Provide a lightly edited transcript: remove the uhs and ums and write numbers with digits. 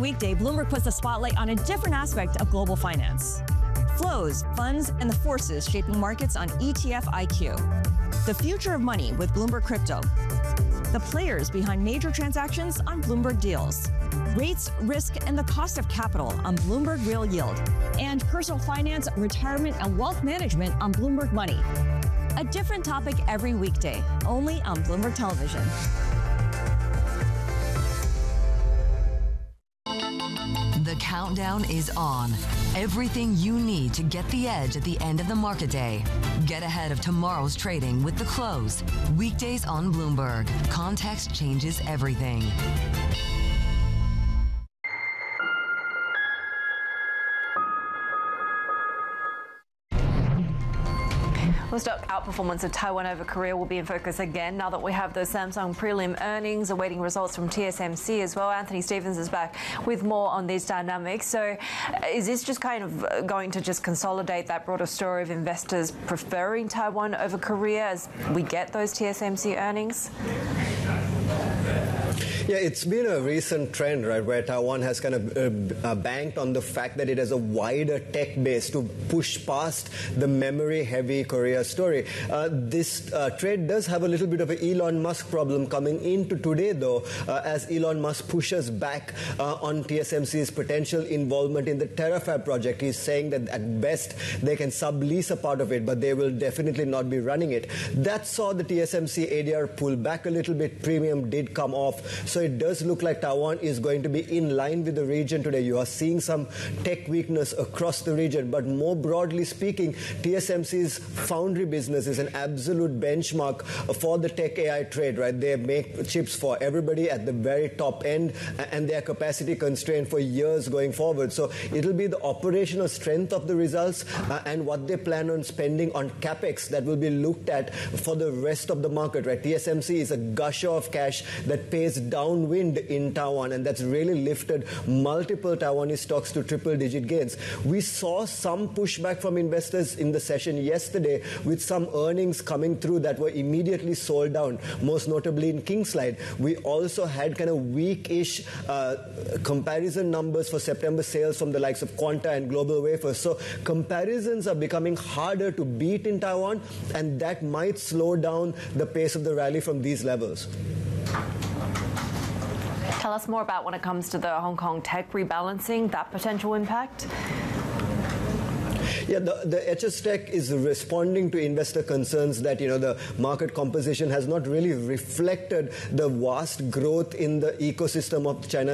weekday, Bloomberg puts the spotlight on a different aspect of global finance. Flows, funds, and the forces shaping markets on ETF IQ. The future of money with Bloomberg Crypto. The players behind major transactions on Bloomberg Deals. Rates, risk, and the cost of capital on Bloomberg Real Yield. And personal finance, retirement, and wealth management on Bloomberg Money. A different topic every weekday, only on Bloomberg Television. The countdown is on. Everything you need to get the edge at the end of the market day. Get ahead of tomorrow's trading with The Close. Weekdays on Bloomberg. Context changes everything. The stock outperformance of Taiwan over Korea will be in focus again now that we have those Samsung prelim earnings, awaiting results from TSMC as well. Anthony Stevens is back with more on these dynamics. So is this just kind of going to just consolidate that broader story of investors preferring Taiwan over Korea as we get those TSMC earnings? Yeah, it's been a recent trend, right, where Taiwan has kind of banked on the fact that it has a wider tech base to push past the memory-heavy Korea story. This trade does have a little bit of an Elon Musk problem coming into today, though, as Elon Musk pushes back on TSMC's potential involvement in the Terafab project. He's saying that at best they can sublease a part of it, but they will definitely not be running it. That saw the TSMC ADR pull back a little bit. Premium did come off. So it does look like Taiwan is going to be in line with the region today. You are seeing some tech weakness across the region, but more broadly speaking, TSMC's foundry business is an absolute benchmark for the tech AI trade, right? They make chips for everybody at the very top end, and they are capacity constrained for years going forward. So it'll be the operational strength of the results and what they plan on spending on capex that will be looked at for the rest of the market, right? TSMC is a gusher of cash that pays downwind in Taiwan, and that's really lifted multiple Taiwanese stocks to triple-digit gains. We saw some pushback from investors in the session yesterday with some earnings coming through that were immediately sold down, most notably in Kingslide. We also had kind of weak-ish comparison numbers for September sales from the likes of Quanta and Global Wafers. So comparisons are becoming harder to beat in Taiwan, and that might slow down the pace of the rally from these levels. Tell us more about when it comes to the Hong Kong tech rebalancing, that potential impact. Yeah, the HS Tech is responding to investor concerns that, the market composition has not really reflected the vast growth in the ecosystem of China